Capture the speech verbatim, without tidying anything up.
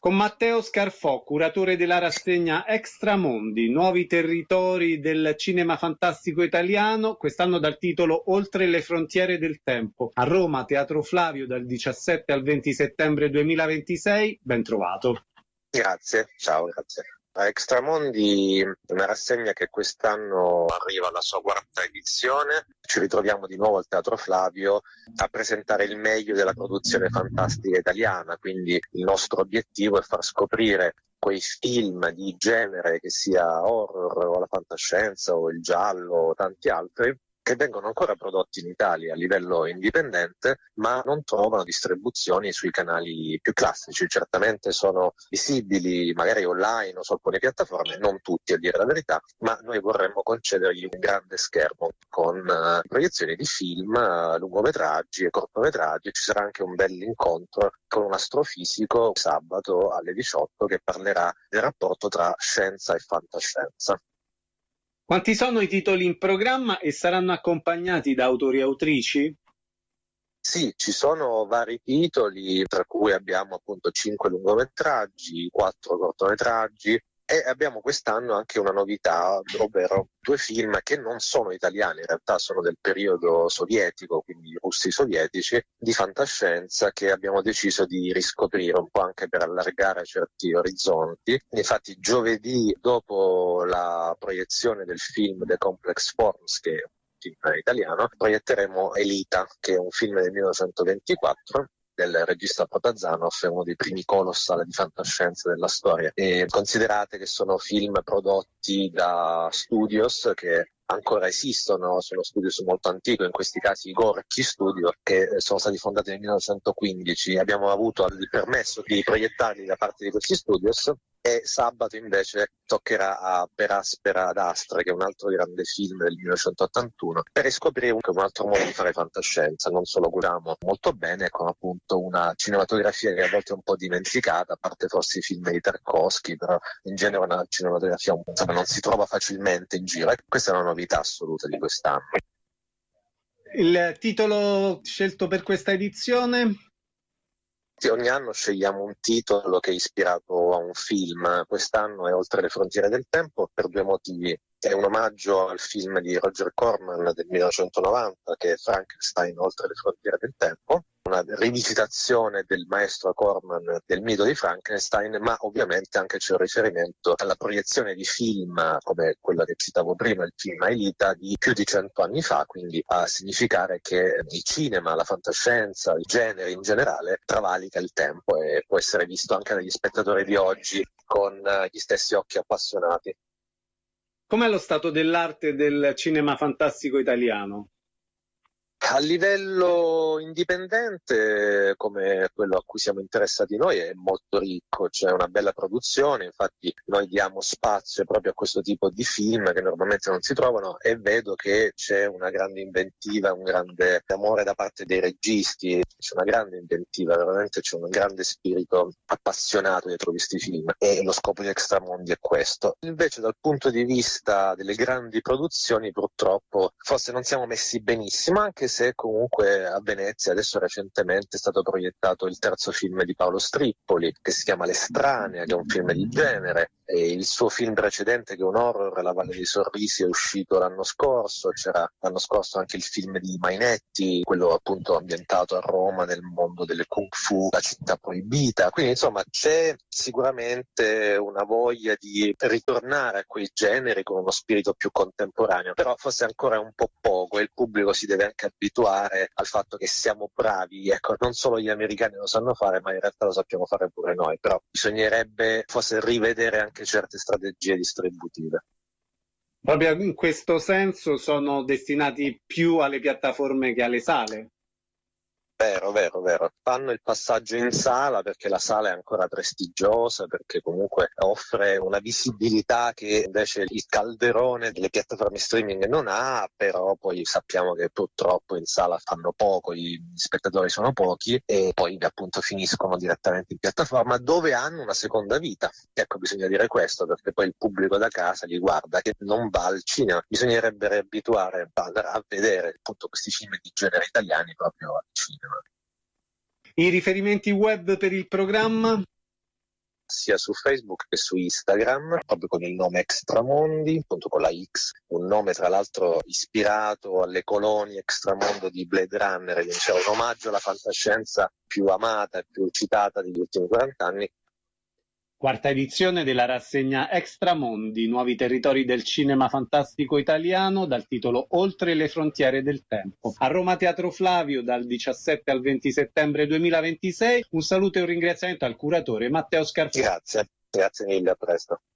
Con Matteo Scarfò, curatore della rassegna Extramondi, nuovi territori del cinema fantastico italiano, quest'anno dal titolo Oltre le frontiere del tempo. A Roma, Teatro Flavio, dal diciassette al venti settembre duemilaventisei. Ben trovato. Grazie, ciao, grazie. Extramondi è una rassegna che quest'anno arriva alla sua quarta edizione. Ci ritroviamo di nuovo al Teatro Flavio a presentare il meglio della produzione fantastica italiana, quindi il nostro obiettivo è far scoprire quei film di genere, che sia horror o la fantascienza o il giallo o tanti altri, che vengono ancora prodotti in Italia a livello indipendente, ma non trovano distribuzioni sui canali più classici. Certamente sono visibili magari online o su alcune piattaforme, non tutti a dire la verità, ma noi vorremmo concedergli un grande schermo con uh, proiezioni di film, uh, lungometraggi e cortometraggi. Ci sarà anche un bell'incontro con un astrofisico sabato alle diciotto che parlerà del rapporto tra scienza e fantascienza. Quanti sono i titoli in programma e saranno accompagnati da autori e autrici? Sì, ci sono vari titoli, tra cui abbiamo appunto cinque lungometraggi, quattro cortometraggi e abbiamo quest'anno anche una novità, ovvero due film che non sono italiani, in realtà sono del periodo sovietico, quindi russi sovietici, di fantascienza che abbiamo deciso di riscoprire un po' anche per allargare certi orizzonti. Infatti giovedì, dopo la proiezione del film The Complex Forms, che è un film italiano, proietteremo Elita, che è un film del millenovecentoventiquattro, del regista Protazanov, è uno dei primi colossal di fantascienza della storia. E considerate che sono film prodotti da studios che ancora esistono, sono studios molto antichi, in questi casi i Gorky Studio, che sono stati fondati nel millenovecentoquindici. Abbiamo avuto il permesso di proiettarli da parte di questi studios e sabato invece toccherà a Per Aspera ad Astra, che è un altro grande film del millenovecentottantuno, per riscoprire un altro modo di fare fantascienza. Non solo curiamo molto bene con appunto una cinematografia che a volte è un po' dimenticata, a parte forse i film di Tarkovsky, però in genere una cinematografia insomma, non si trova facilmente in giro. E questa è una novità assoluta di quest'anno. Il titolo scelto per questa edizione? Ogni anno scegliamo un titolo che è ispirato a un film. Quest'anno è Oltre le frontiere del tempo per due motivi. È un omaggio al film di Roger Corman del millenovecentonovanta, che è Frankenstein Oltre le frontiere del tempo, una rivisitazione del maestro Corman del mito di Frankenstein, ma ovviamente anche c'è un riferimento alla proiezione di film come quella che citavo prima, il film Aelita, di più di cento anni fa, quindi a significare che il cinema, la fantascienza, il genere in generale travalica il tempo e può essere visto anche dagli spettatori di oggi con gli stessi occhi appassionati. Com'è lo stato dell'arte del cinema fantastico italiano? A livello indipendente, come quello a cui siamo interessati noi, è molto ricco, c'è una bella produzione, infatti noi diamo spazio proprio a questo tipo di film che normalmente non si trovano e vedo che c'è una grande inventiva, un grande amore da parte dei registi, c'è una grande inventiva, veramente c'è un grande spirito appassionato dietro questi film e lo scopo di Extramondi è questo. Invece dal punto di vista delle grandi produzioni purtroppo forse non siamo messi benissimo, anche se comunque a Venezia adesso recentemente è stato proiettato il terzo film di Paolo Strippoli che si chiama L'Estranea, che è un film di genere, e il suo film precedente che è un horror, La Valle dei Sorrisi, è uscito l'anno scorso. C'era l'anno scorso anche il film di Mainetti, quello appunto ambientato a Roma nel mondo delle Kung Fu, La città proibita. Quindi insomma c'è sicuramente una voglia di ritornare a quei generi con uno spirito più contemporaneo, però forse ancora un po' poco e il pubblico si deve anche abituare al fatto che siamo bravi, ecco, non solo gli americani lo sanno fare, ma in realtà lo sappiamo fare pure noi, però bisognerebbe forse rivedere anche certe strategie distributive. Proprio in questo senso sono destinati più alle piattaforme che alle sale? Vero, vero, vero. Fanno il passaggio in sala perché la sala è ancora prestigiosa, perché comunque offre una visibilità che invece il calderone delle piattaforme streaming non ha, però poi sappiamo che purtroppo in sala fanno poco, gli spettatori sono pochi e poi appunto finiscono direttamente in piattaforma dove hanno una seconda vita. Ecco, bisogna dire questo perché poi il pubblico da casa li guarda, che non va al cinema. Bisognerebbe abituare a vedere appunto questi film di genere italiani proprio al cinema. I riferimenti web per il programma? sia su Facebook che su Instagram, proprio con il nome Extramondi, appunto con la X, un nome tra l'altro ispirato alle colonie Extramondo di Blade Runner, cioè un omaggio alla fantascienza più amata e più citata degli ultimi quaranta anni. Quarta edizione della rassegna Extramondi, nuovi territori del cinema fantastico italiano, dal titolo Oltre le frontiere del tempo. A Roma Teatro Flavio dal diciassette al venti settembre duemilaventisei. Un saluto e un ringraziamento al curatore Matteo Scarfoni. Grazie, grazie mille, a presto.